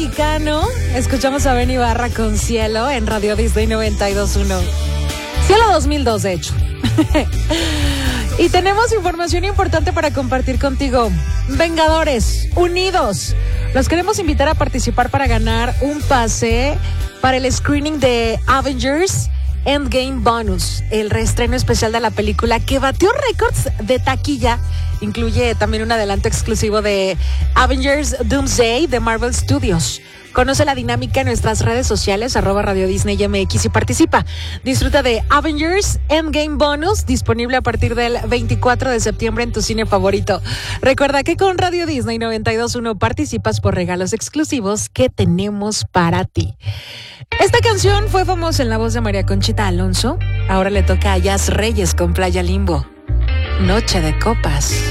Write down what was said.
mexicano. Escuchamos a Benny Ibarra con Cielo en Radio Disney 92.1. Cielo 2002, de hecho. Y tenemos información importante para compartir contigo. Vengadores, unidos. Los queremos invitar a participar para ganar un pase para el screening de Avengers Endgame Bonus, el reestreno especial de la película que batió récords de taquilla. Incluye también un adelanto exclusivo de Avengers Doomsday de Marvel Studios. Conoce la dinámica en nuestras redes sociales, @Radio Disney MX, y participa. Disfruta de Avengers Endgame Bonus, disponible a partir del 24 de septiembre en tu cine favorito. Recuerda que con Radio Disney 92.1 participas por regalos exclusivos que tenemos para ti. Esta canción fue famosa en la voz de María Conchita Alonso. Ahora le toca a Jazz Reyes con Playa Limbo. Noche de copas.